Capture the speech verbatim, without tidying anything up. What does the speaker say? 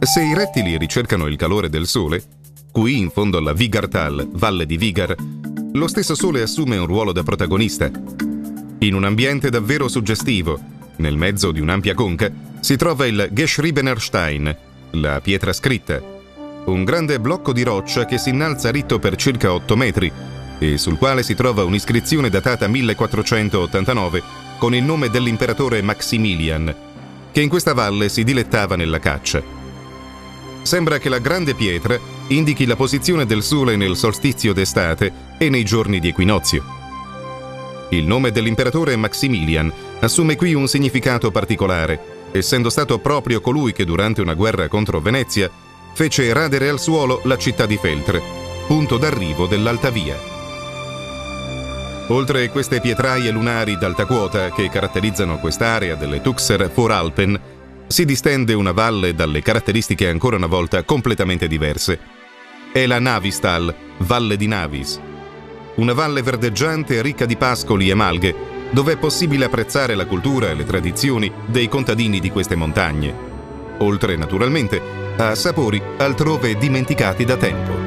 Se i rettili ricercano il calore del sole, qui in fondo alla Vigartal, valle di Vigar, lo stesso sole assume un ruolo da protagonista. In un ambiente davvero suggestivo, nel mezzo di un'ampia conca, si trova il Geschriebener Stein, la pietra scritta, un grande blocco di roccia che si innalza ritto per circa otto metri e sul quale si trova un'iscrizione datata millequattrocentottantanove con il nome dell'imperatore Maximilian, che in questa valle si dilettava nella caccia. Sembra che la grande pietra indichi la posizione del sole nel solstizio d'estate e nei giorni di equinozio. Il nome dell'imperatore Maximilian assume qui un significato particolare, essendo stato proprio colui che durante una guerra contro Venezia fece radere al suolo la città di Feltre, punto d'arrivo dell'Alta Via. Oltre queste pietraie lunari d'alta quota che caratterizzano quest'area delle Tuxer Voralpen, si distende una valle dalle caratteristiche ancora una volta completamente diverse. È la Navistal, Valle di Navis. Una valle verdeggiante e ricca di pascoli e malghe, dove è possibile apprezzare la cultura e le tradizioni dei contadini di queste montagne, oltre naturalmente a sapori altrove dimenticati da tempo.